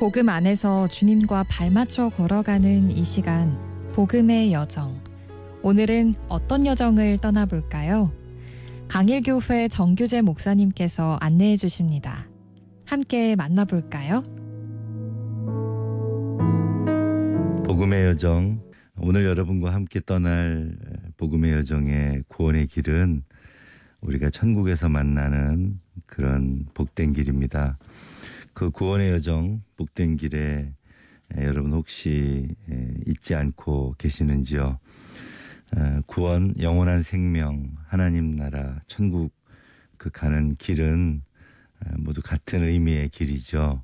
복음 안에서 주님과 발맞춰 걸어가는 이 시간, 복음의 여정. 오늘은 어떤 여정을 떠나볼까요? 강일교회 정규재 목사님께서 안내해 주십니다. 함께 만나볼까요? 복음의 여정, 오늘 여러분과 함께 떠날 복음의 여정의 구원의 길은 우리가 천국에서 만나는 그런 복된 길입니다. 그 구원의 여정, 복된 길에 여러분 혹시 잊지 않고 계시는지요? 구원, 영원한 생명, 하나님 나라, 천국 그 가는 길은 모두 같은 의미의 길이죠.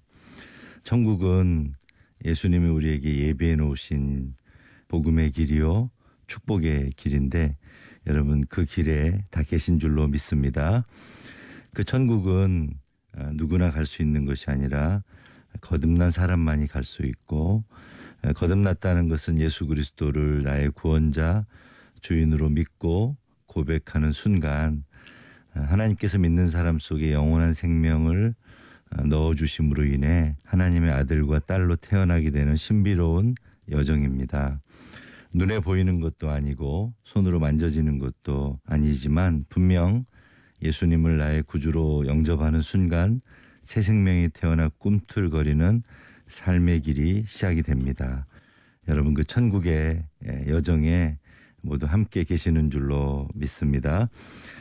천국은 예수님이 우리에게 예비해 놓으신 복음의 길이요, 축복의 길인데 여러분 그 길에 다 계신 줄로 믿습니다. 그 천국은 누구나 갈 수 있는 것이 아니라 거듭난 사람만이 갈 수 있고, 거듭났다는 것은 예수 그리스도를 나의 구원자, 주인으로 믿고 고백하는 순간 하나님께서 믿는 사람 속에 영원한 생명을 넣어주심으로 인해 하나님의 아들과 딸로 태어나게 되는 신비로운 여정입니다. 눈에 보이는 것도 아니고 손으로 만져지는 것도 아니지만 분명 예수님을 나의 구주로 영접하는 순간 새 생명이 태어나 꿈틀거리는 삶의 길이 시작이 됩니다. 여러분 그 천국의 여정에 모두 함께 계시는 줄로 믿습니다.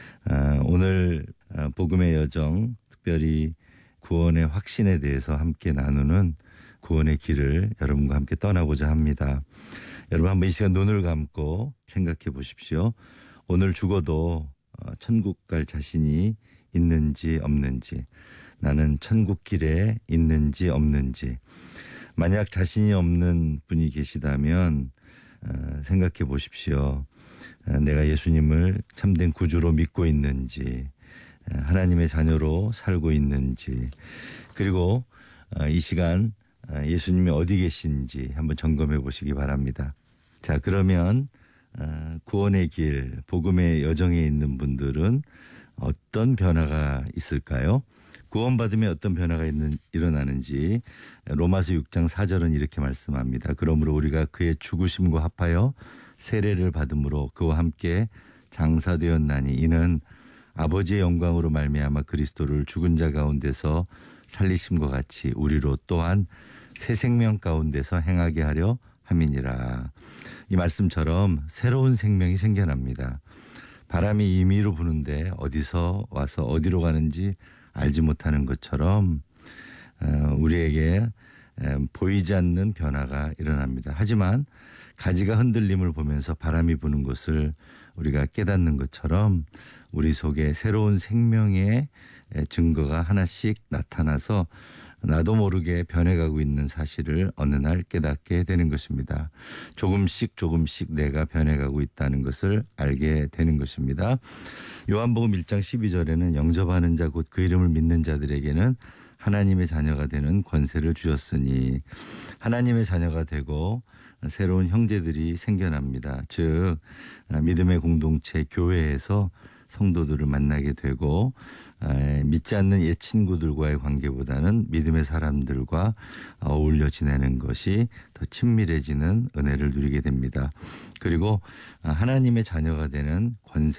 오늘 복음의 여정, 특별히 구원의 확신에 대해서 함께 나누는 구원의 길을 여러분과 함께 떠나고자 합니다. 여러분 한번 이 시간 눈을 감고 생각해 보십시오. 오늘 죽어도 천국 갈 자신이 있는지 없는지, 나는 천국 길에 있는지 없는지. 만약 자신이 없는 분이 계시다면 생각해 보십시오. 내가 예수님을 참된 구주로 믿고 있는지, 하나님의 자녀로 살고 있는지, 그리고 이 시간 예수님이 어디 계신지 한번 점검해 보시기 바랍니다. 자, 그러면 구원의 길, 복음의 여정에 있는 분들은 어떤 변화가 있을까요? 구원받으면 어떤 변화가 일어나는지 로마서 6장 4절은 이렇게 말씀합니다. 그러므로 우리가 그의 죽으심과 합하여 세례를 받음으로 그와 함께 장사되었나니 이는 아버지의 영광으로 말미암아 그리스도를 죽은 자 가운데서 살리심과 같이 우리로 또한 새 생명 가운데서 행하게 하려 함이니라. 이 말씀처럼 새로운 생명이 생겨납니다. 바람이 임의로 부는데 어디서 와서 어디로 가는지 알지 못하는 것처럼 우리에게 보이지 않는 변화가 일어납니다. 하지만 가지가 흔들림을 보면서 바람이 부는 것을 우리가 깨닫는 것처럼 우리 속에 새로운 생명의 증거가 하나씩 나타나서 나도 모르게 변해가고 있는 사실을 어느 날 깨닫게 되는 것입니다. 조금씩 내가 변해가고 있다는 것을 알게 되는 것입니다. 요한복음 1장 12절에는 영접하는 자 곧 그 이름을 믿는 자들에게는 하나님의 자녀가 되는 권세를 주셨으니, 하나님의 자녀가 되고 새로운 형제들이 생겨납니다. 즉 믿음의 공동체 교회에서 성도들을 만나게 되고 믿지 않는 옛 친구들과의 관계보다는 믿음의 사람들과 어울려 지내는 것이 더 친밀해지는 은혜를 누리게 됩니다. 그리고 하나님의 자녀가 되는 권세